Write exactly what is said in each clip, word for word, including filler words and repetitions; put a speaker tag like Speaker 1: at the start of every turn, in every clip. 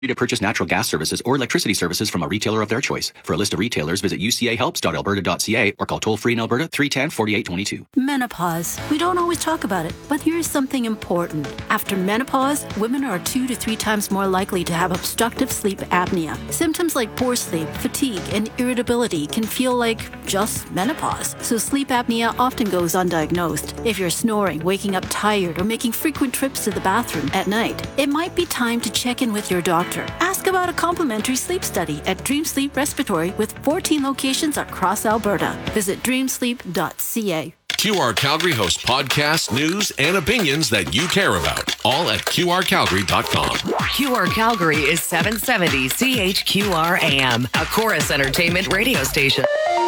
Speaker 1: to purchase natural gas services or electricity services from a retailer of their choice. For a list of retailers, visit u c a helps dot alberta dot c a or call toll-free in Alberta three one zero, four eight two two.
Speaker 2: Menopause. We don't always talk about it, but here's something important. After menopause, women are two to three times more likely to have obstructive sleep apnea. Symptoms like poor sleep, fatigue, and irritability can feel like just menopause, so sleep apnea often goes undiagnosed. If you're snoring, waking up tired, or making frequent trips to the bathroom at night, it might be time to check in with your doctor. Ask about a complimentary sleep study at Dream Sleep Respiratory with fourteen locations across Alberta. Visit dream sleep dot c a.
Speaker 3: Q R Calgary hosts podcasts, news, and opinions that you care about, all at q r calgary dot com.
Speaker 4: Q R Calgary is seven seventy C H Q R A M, a Chorus Entertainment radio station.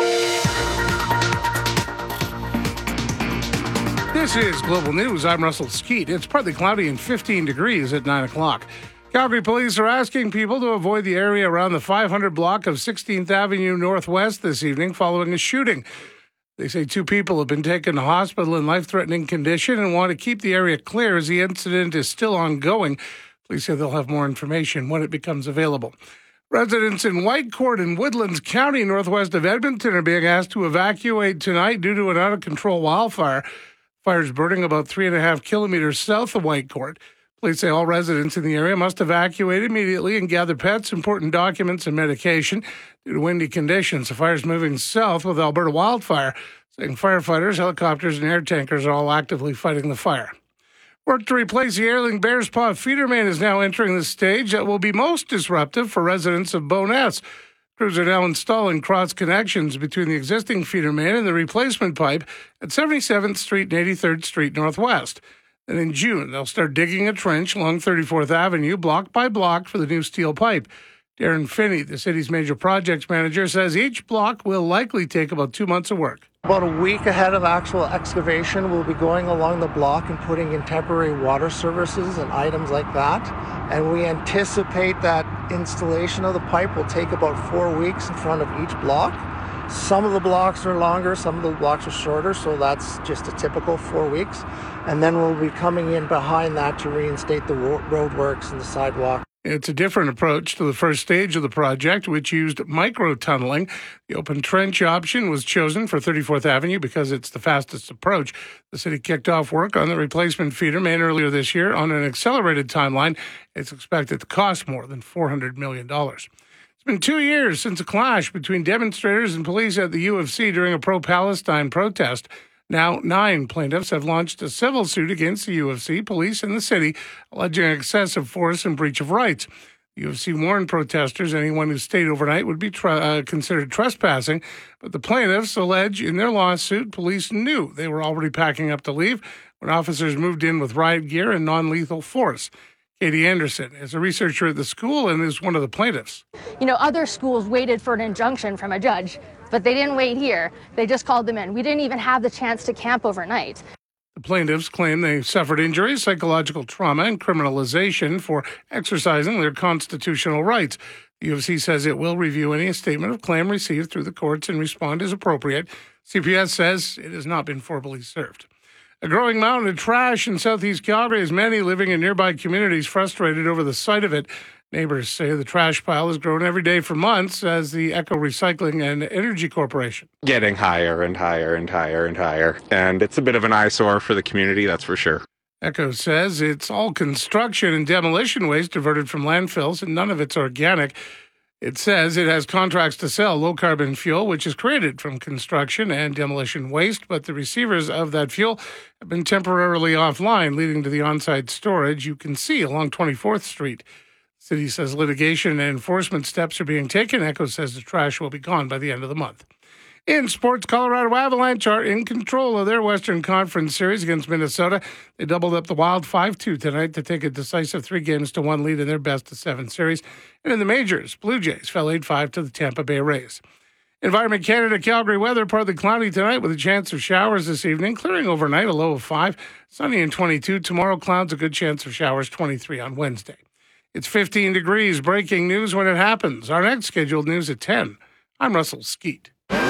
Speaker 5: This is Global News. I'm Russell Skeet. It's partly cloudy and fifteen degrees at nine o'clock. Calgary police are asking people to avoid the area around the five hundred block of sixteenth Avenue Northwest this evening following a shooting. They say two people have been taken to hospital in life-threatening condition and want to keep the area clear as the incident is still ongoing. Police say they'll have more information when it becomes available. Residents in Whitecourt in Woodlands County, northwest of Edmonton, are being asked to evacuate tonight due to an out-of-control wildfire. Fire is burning about three and a half kilometers south of Whitecourt. Police say all residents in the area must evacuate immediately and gather pets, important documents, and medication. Due to windy conditions, the fire is moving south with Alberta Wildfire, saying firefighters, helicopters, and air tankers are all actively fighting the fire. Work to replace the Airling Bears Paw feeder main is now entering the stage that will be most disruptive for residents of Bowness. Crews are now installing cross connections between the existing feeder main and the replacement pipe at seventy-seventh Street and eighty-third Street Northwest. And in June, they'll start digging a trench along thirty-fourth Avenue, block by block, for the new steel pipe. Darren Finney, the city's major projects manager, says each block will likely take about two months of work.
Speaker 6: About a week ahead of actual excavation, we'll be going along the block and putting in temporary water services and items like that. And we anticipate that installation of the pipe will take about four weeks in front of each block. Some of the blocks are longer, some of the blocks are shorter, so that's just a typical four weeks. And then we'll be coming in behind that to reinstate the roadworks and the sidewalk.
Speaker 5: It's a different approach to the first stage of the project, which used micro-tunneling. The open trench option was chosen for thirty-fourth Avenue because it's the fastest approach. The city kicked off work on the replacement feeder main earlier this year on an accelerated timeline. It's expected to cost more than four hundred million dollars. It's been two years since a clash between demonstrators and police at the U of C during a pro-Palestine protest. Now, nine plaintiffs have launched a civil suit against the U of C, police, and the city, alleging excessive force and breach of rights. The U of C warned protesters anyone who stayed overnight would be tr- uh, considered trespassing, but the plaintiffs allege in their lawsuit police knew they were already packing up to leave when officers moved in with riot gear and non-lethal force. Katie Anderson is a researcher at the school and is one of the plaintiffs.
Speaker 7: You know, other schools waited for an injunction from a judge, but they didn't wait here. They just called them in. We didn't even have the chance to camp overnight.
Speaker 5: The plaintiffs claim they suffered injuries, psychological trauma, and criminalization for exercising their constitutional rights. The U of C says it will review any statement of claim received through the courts and respond as appropriate. C P S says it has not been formally served. A growing mountain of trash in southeast Calgary has many living in nearby communities frustrated over the sight of it. Neighbors say the trash pile has grown every day for months as the Eco Recycling and Energy Corporation.
Speaker 8: Getting higher and higher and higher and higher. And it's a bit of an eyesore for the community, that's for sure.
Speaker 5: Eco says it's all construction and demolition waste diverted from landfills and none of it's organic. It says it has contracts to sell low-carbon fuel, which is created from construction and demolition waste, but the receivers of that fuel have been temporarily offline, leading to the on-site storage you can see along twenty-fourth Street. The city says litigation and enforcement steps are being taken. Echo says the trash will be gone by the end of the month. In sports, Colorado Avalanche are in control of their Western Conference series against Minnesota. They doubled up the Wild five two tonight to take a decisive three games to one lead in their best-of-seven series. And in the majors, Blue Jays fell eight five to the Tampa Bay Rays. Environment Canada, Calgary weather, partly cloudy tonight with a chance of showers this evening, clearing overnight, a low of five. Sunny and twenty-two. Tomorrow, clouds, a good chance of showers, twenty-three on Wednesday. It's fifteen degrees. Breaking news when it happens. Our next scheduled news at ten. I'm Russell Skeet.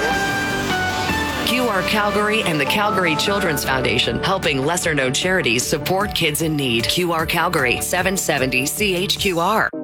Speaker 4: Q R Calgary and the Calgary Children's Foundation, helping lesser-known charities support kids in need. Q R Calgary, seven seventy C H Q R.